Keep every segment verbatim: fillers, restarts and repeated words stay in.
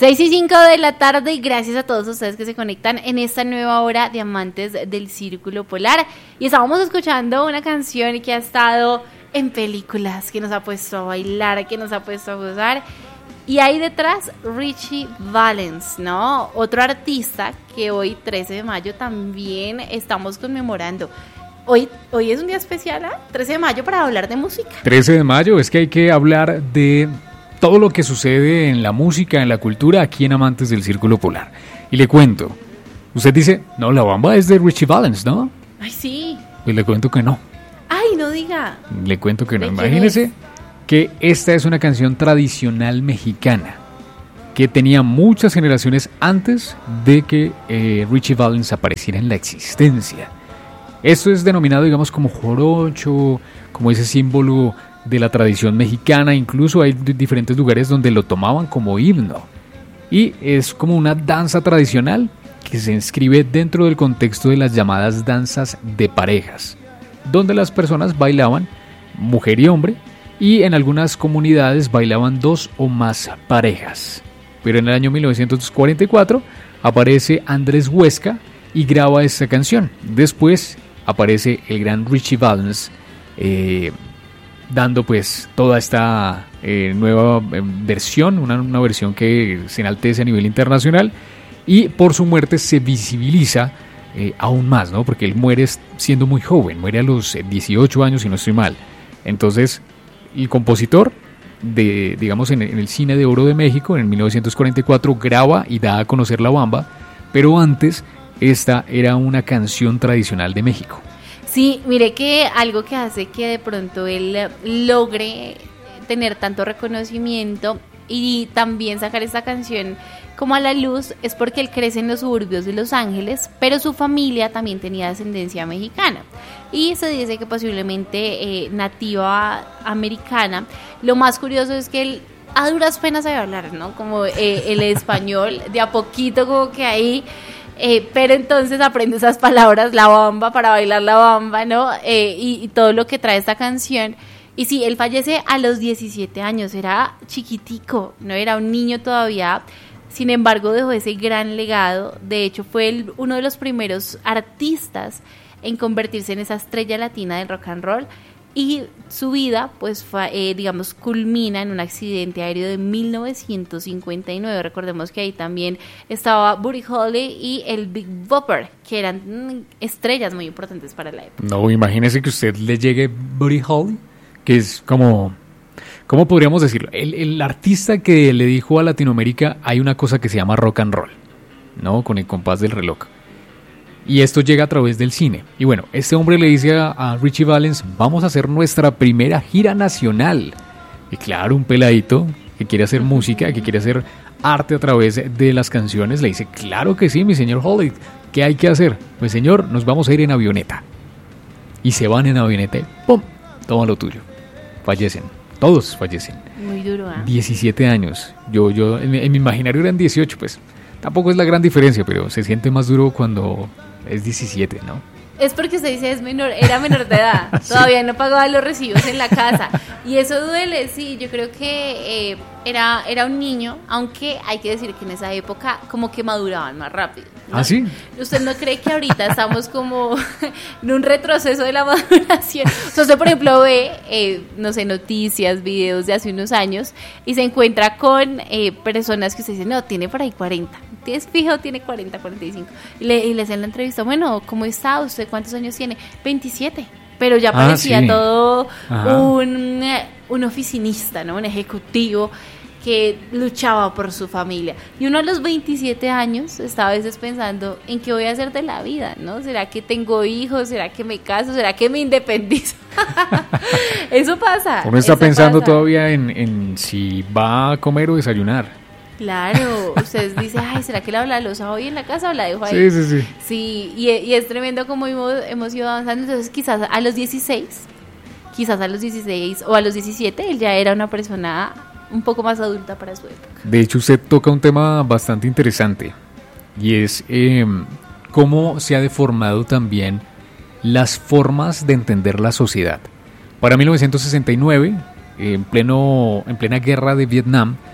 seis y cinco de la tarde, y gracias a todos ustedes que se conectan en esta nueva hora de Amantes del Círculo Polar. Y estábamos escuchando una canción que ha estado en películas, que nos ha puesto a bailar, que nos ha puesto a gozar. Y ahí detrás, Ritchie Valens, ¿no? Otro artista que hoy, trece de mayo, también estamos conmemorando. Hoy, hoy es un día especial, ¿eh? trece de mayo, para hablar de música. trece de mayo, es que hay que hablar de todo lo que sucede en la música, en la cultura, aquí en Amantes del Círculo Polar. Y le cuento, usted dice, no, la bamba es de Ritchie Valens, ¿no? Ay, sí. Pues le cuento que no. Ay, no diga. Le cuento que no. ¿De Imagínese quién que esta es una canción tradicional mexicana que tenía muchas generaciones antes de que eh, Ritchie Valens apareciera en la existencia. Esto es denominado, digamos, como jorocho, como ese símbolo de la tradición mexicana. Incluso hay d- diferentes lugares donde lo tomaban como himno. Y es como una danza tradicional que se inscribe dentro del contexto de las llamadas danzas de parejas, donde las personas bailaban, mujer y hombre, y en algunas comunidades bailaban dos o más parejas. Pero en el año mil novecientos cuarenta y cuatro aparece Andrés Huesca y graba esta canción. Después aparece el gran Ritchie Valens eh, dando pues toda esta eh, nueva eh, versión, una, una versión que se enaltece a nivel internacional, y por su muerte se visibiliza eh, aún más, ¿no? Porque él muere siendo muy joven, muere a los dieciocho años, si no estoy mal. Entonces el compositor de, digamos, en, en el Cine de Oro de México en mil novecientos cuarenta y cuatro graba y da a conocer la bamba, pero antes esta era una canción tradicional de México. Sí, mire que algo que hace que de pronto él logre tener tanto reconocimiento y también sacar esta canción como a la luz es porque él crece en los suburbios de Los Ángeles, pero su familia también tenía descendencia mexicana y se dice que posiblemente eh, nativa americana. Lo más curioso es que él a duras penas sabe hablar, ¿no? Como eh, el español, de a poquito como que ahí... Eh, pero entonces aprende esas palabras, la bamba, para bailar la bamba, ¿no? Eh, y, y todo lo que trae esta canción. Y sí, él fallece a los diecisiete años, era chiquitico, no era un niño todavía. Sin embargo, dejó ese gran legado. De hecho, fue el, uno de los primeros artistas en convertirse en esa estrella latina del rock and roll. Y su vida, pues, fue, eh, digamos, culmina en un accidente aéreo de mil novecientos cincuenta y nueve. Recordemos que ahí también estaba Buddy Holly y el Big Bopper, que eran mm, estrellas muy importantes para la época. No, imagínese que usted le llegue Buddy Holly, que es como, ¿cómo podríamos decirlo? El, el artista que le dijo a Latinoamérica, hay una cosa que se llama rock and roll, ¿no? Con el compás del reloj. Y esto llega a través del cine. Y bueno, este hombre le dice a, a Ritchie Valens, vamos a hacer nuestra primera gira nacional. Y claro, un peladito que quiere hacer música, que quiere hacer arte a través de las canciones, le dice, claro que sí, mi señor Holly, ¿qué hay que hacer? Pues señor, nos vamos a ir en avioneta. Y se van en avioneta y ¡pum! Toma lo tuyo. Fallecen. Todos fallecen. Muy duro, ¿eh? diecisiete años. Yo, yo en, en mi imaginario eran dieciocho, pues. Tampoco es la gran diferencia, pero se siente más duro cuando es diecisiete, ¿no? Es porque usted dice es menor, era menor de edad, sí. Todavía no pagaba los recibos en la casa. Y eso duele, sí, yo creo que eh, era, era un niño, aunque hay que decir que en esa época como que maduraban más rápido, ¿no? ¿Ah, sí? ¿Usted no cree que ahorita estamos como en un retroceso de la maduración? O sea, usted, por ejemplo, ve, eh, no sé, noticias, videos de hace unos años y se encuentra con eh, personas que usted dice, no, tiene por ahí cuarenta. ¿Tienes fijo? Tiene cuarenta, cuarenta y cinco. Y le, y le hacen la entrevista, bueno, ¿cómo está usted? ¿Cuántos años tiene? veintisiete. Pero ya parecía ah, sí. todo un, un oficinista, ¿no? Un ejecutivo que luchaba por su familia. Y uno a los veintisiete años estaba a veces pensando en qué voy a hacer de la vida, ¿no? ¿Será que tengo hijos? ¿Será que me caso? ¿Será que me independizo? Eso pasa. Uno está eso pensando pasa. todavía en, en si va a comer o desayunar. Claro, ustedes dicen, ay, ¿será que lavo la loza hoy en la casa o la dejo ahí? Sí, sí, sí. Sí, y, y es tremendo como hemos, hemos ido avanzando. Entonces quizás a los dieciséis, quizás a los dieciséis o a los diecisiete, él ya era una persona un poco más adulta para su época. De hecho, usted toca un tema bastante interesante y es eh, cómo se ha deformado también las formas de entender la sociedad. Para mil novecientos sesenta y nueve, en, pleno, en plena guerra de Vietnam,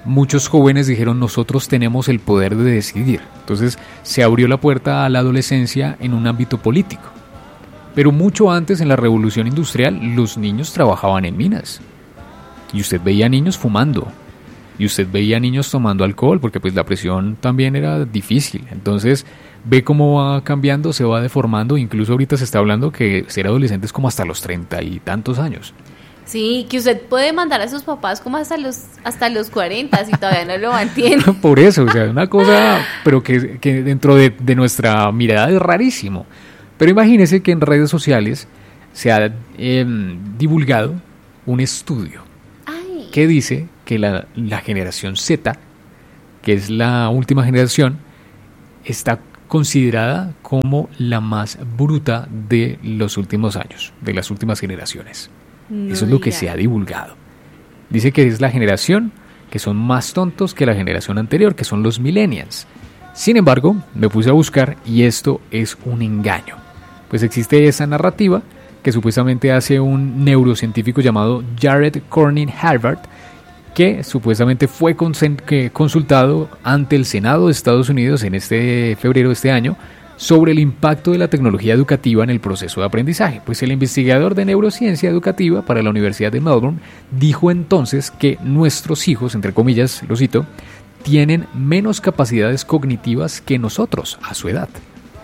muchos jóvenes dijeron nosotros tenemos el poder de decidir. Entonces se abrió la puerta a la adolescencia en un ámbito político. Pero mucho antes, en la revolución industrial, los niños trabajaban en minas. Y usted veía niños fumando. Y usted veía niños tomando alcohol, porque pues la presión también era difícil. Entonces ve cómo va cambiando, se va deformando. Incluso ahorita se está hablando que ser adolescente es como hasta los treinta y tantos años. Sí, que usted puede mandar a sus papás como hasta los hasta los cuarenta si todavía no lo mantiene. Por eso, o sea, una cosa, pero que, que dentro de, de nuestra mirada es rarísimo. Pero imagínese que en redes sociales se ha eh, divulgado un estudio Ay. que dice que la, la generación Z, que es la última generación, está considerada como la más bruta de los últimos años, de las últimas generaciones. No Eso es lo que diga. se ha divulgado. Dice que es la generación que son más tontos que la generación anterior, que son los millennials. Sin embargo, me puse a buscar y esto es un engaño. Pues existe esa narrativa que supuestamente hace un neurocientífico llamado Jared Corning Harvard, que supuestamente fue consen- que consultado ante el Senado de Estados Unidos en este febrero de este año sobre el impacto de la tecnología educativa en el proceso de aprendizaje. Pues el investigador de neurociencia educativa para la Universidad de Melbourne dijo entonces que nuestros hijos, entre comillas, lo cito, tienen menos capacidades cognitivas que nosotros a su edad.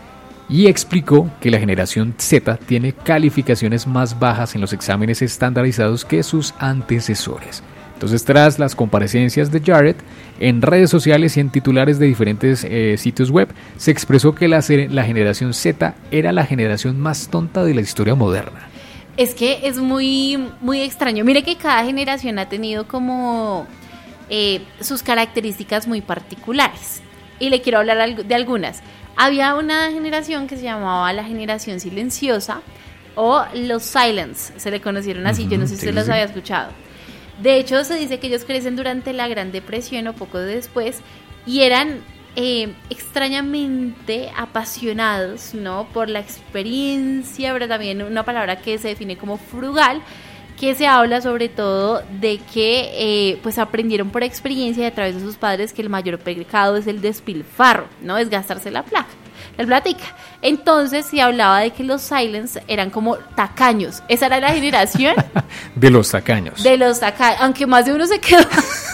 Y explicó que la generación Z tiene calificaciones más bajas en los exámenes estandarizados que sus antecesores. Entonces, tras las comparecencias de Jared, en redes sociales y en titulares de diferentes eh, sitios web, se expresó que la, la generación Z era la generación más tonta de la historia moderna. Es que es muy, muy extraño. Mire que cada generación ha tenido como eh, sus características muy particulares. Y le quiero hablar de algunas. Había una generación que se llamaba la generación silenciosa o los silents, se le conocieron así, uh-huh, yo no sé si sí, usted los sí. había escuchado. De hecho, se dice que ellos crecen durante la Gran Depresión o poco después y eran eh, extrañamente apasionados, ¿no? Por la experiencia, pero también una palabra que se define como frugal, que se habla sobre todo de que eh, pues aprendieron por experiencia y a través de sus padres que el mayor pecado es el despilfarro, ¿no? Es gastarse la plata, la platica. Entonces se hablaba de que los silents eran como tacaños. Esa era la generación de los tacaños. De los tacaños, aunque más de uno se quedó.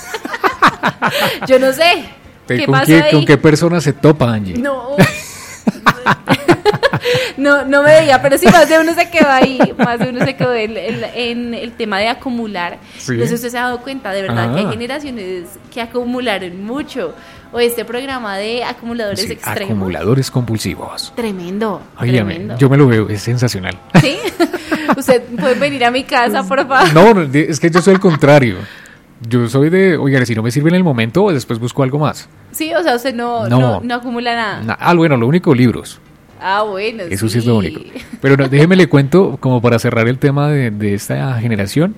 Yo no sé. ¿Qué ¿Con, pasó qué, ahí? ¿Con qué persona se topa, Angie? No. No, no me veía, pero sí, más de uno se quedó ahí, más de uno se quedó en, en, en el tema de acumular. Sí. Entonces usted se ha dado cuenta, de verdad, ah. que hay generaciones que acumularon mucho. O este programa de acumuladores sí, extremos. Acumuladores compulsivos. Tremendo, Óigame, tremendo. yo me lo veo, es sensacional. ¿Sí? Usted puede venir a mi casa, por favor. No, no, es que yo soy el contrario. Yo soy de, oiga, si no me sirve en el momento, después busco algo más. Sí, o sea, usted no, No. no, no acumula nada. Na- ah, bueno, lo único, libros. Ah, bueno, Eso sí, sí es lo único. Pero no, déjeme le cuento, como para cerrar el tema de, de esta generación,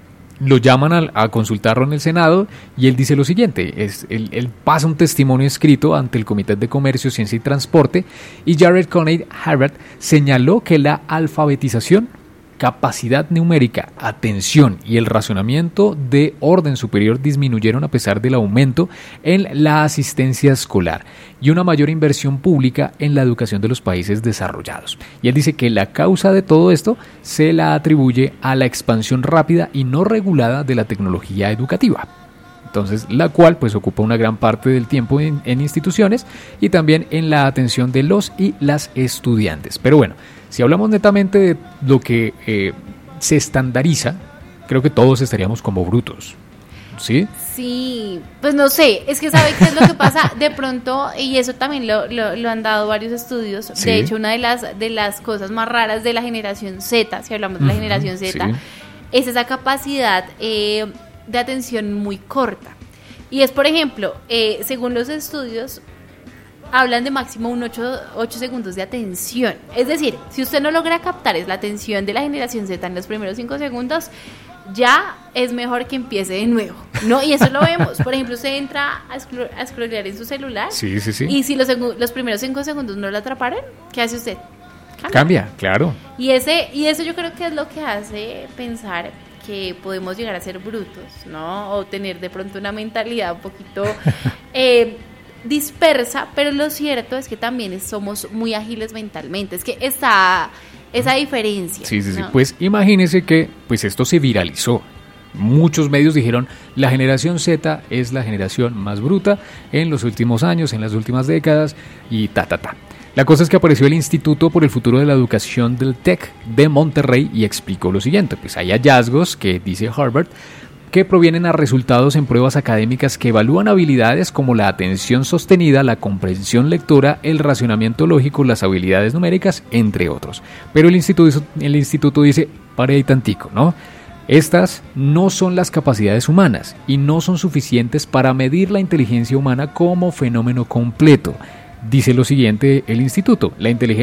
lo llaman a, a consultarlo en el Senado y él dice lo siguiente, es, él, él pasa un testimonio escrito ante el Comité de Comercio, Ciencia y Transporte y Jared Corning Harvard señaló que la alfabetización, capacidad numérica, atención y el razonamiento de orden superior disminuyeron a pesar del aumento en la asistencia escolar y una mayor inversión pública en la educación de los países desarrollados. Y él dice que la causa de todo esto se la atribuye a la expansión rápida y no regulada de la tecnología educativa. Entonces, la cual pues ocupa una gran parte del tiempo en, en instituciones y también en la atención de los y las estudiantes. Pero bueno, si hablamos netamente de lo que eh, se estandariza, creo que todos estaríamos como brutos, ¿sí? Sí, pues no sé, es que ¿sabe qué es lo que pasa? De pronto, y eso también lo, lo, lo han dado varios estudios, Sí. de hecho una de las, de las cosas más raras de la generación Z, si hablamos de la Ujú, generación Z, sí. es esa capacidad eh, de atención muy corta. Y es, por ejemplo, eh, según los estudios, hablan de máximo un ocho segundos de atención. Es decir, si usted no logra captar es la atención de la generación Z en los primeros cinco segundos, ya es mejor que empiece de nuevo, ¿no? Y eso lo vemos. Por ejemplo, usted entra a, scroll, a scrollear en su celular Sí, sí, sí. y si los, los primeros cinco segundos no lo atraparon, ¿qué hace usted? Cambia, claro. Y, ese, y eso yo creo que es lo que hace pensar que podemos llegar a ser brutos, ¿no? O tener de pronto una mentalidad un poquito eh, dispersa, pero lo cierto es que también somos muy ágiles mentalmente. Es que está esa diferencia. Sí, sí, sí. ¿no? Pues imagínense que pues esto se viralizó. Muchos medios dijeron, la generación Z es la generación más bruta en los últimos años, en las últimas décadas, y ta, ta, ta. La cosa es que apareció el Instituto por el Futuro de la Educación del TEC de Monterrey y explicó lo siguiente. Pues hay hallazgos que dice Harvard que provienen a resultados en pruebas académicas que evalúan habilidades como la atención sostenida, la comprensión lectora, el racionamiento lógico, las habilidades numéricas, entre otros. Pero el instituto, el instituto dice, pare ahí tantico, ¿no? Estas no son las capacidades humanas y no son suficientes para medir la inteligencia humana como fenómeno completo. Dice lo siguiente el instituto, la inteligencia